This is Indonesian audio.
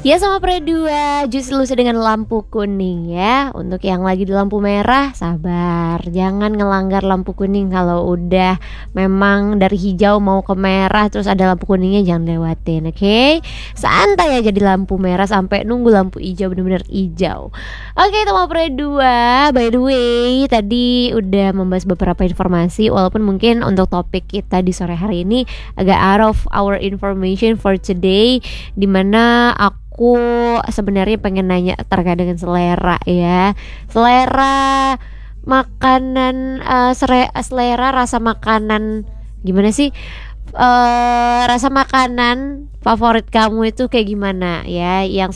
Ya sama Pre 2, jus lusa dengan lampu kuning ya. Untuk yang lagi di lampu merah, sabar, jangan ngelanggar lampu kuning. Kalau udah memang dari hijau mau ke merah terus ada lampu kuningnya, jangan lewatin, oke? Santai aja di lampu merah sampai nunggu lampu hijau bener-bener hijau. Oke teman Pre 2, by the way tadi udah membahas beberapa informasi. Walaupun mungkin untuk topik kita di sore hari ini agak out of our information for today, dimana aku sebenarnya pengen nanya terkait dengan selera ya. Selera makanan, selera rasa makanan gimana sih? Rasa makanan favorit kamu itu kayak gimana ya? Yang